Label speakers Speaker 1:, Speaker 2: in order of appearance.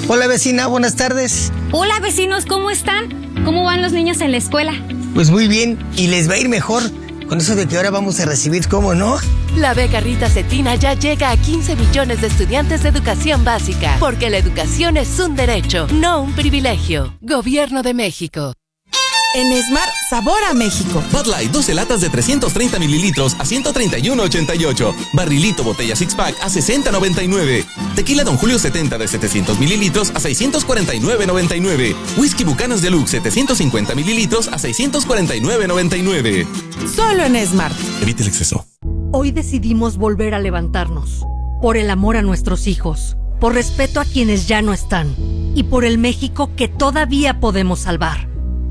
Speaker 1: Hola vecina, buenas tardes.
Speaker 2: Hola vecinos, ¿cómo están? ¿Cómo van los niños en la escuela?
Speaker 1: Pues muy bien, y les va a ir mejor con eso de que ahora vamos a recibir, ¿cómo no?
Speaker 3: La beca Rita Cetina ya llega a 15 millones de estudiantes de educación básica, porque la educación es un derecho, no un privilegio. Gobierno de México.
Speaker 4: En Esmar, sabor a México.
Speaker 5: Bud Light, 12 latas de 330 mililitros a 131.88. Barrilito botella six pack a 60.99. Tequila Don Julio 70 de 700 mililitros a 649.99. Whisky Bucanas Deluxe 750 mililitros a 649.99.
Speaker 4: Solo en Esmar.
Speaker 5: Evite el exceso.
Speaker 6: Hoy decidimos volver a levantarnos. Por el amor a nuestros hijos. Por respeto a quienes ya no están. Y por el México que todavía podemos salvar.